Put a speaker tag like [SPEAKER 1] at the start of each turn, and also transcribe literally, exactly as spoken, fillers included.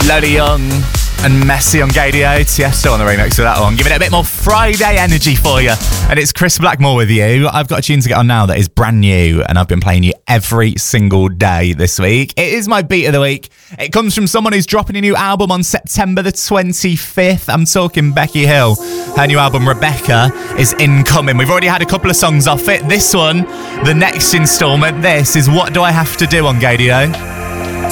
[SPEAKER 1] Lola Young and Messy on Gadio. Tiesto on the remix of that one, giving it a bit more Friday energy for you. And it's Chris Blackmore with you. I've got a tune to get on now that is brand new, and I've been playing you every single day this week. It is my beat of the week. It comes from someone who's dropping a new album on September the twenty-fifth. I'm talking Becky Hill. Her new album, Rebecca, is incoming. We've already had a couple of songs off it. This one, the next instalment, this is What Do I Have to Do on Gadio.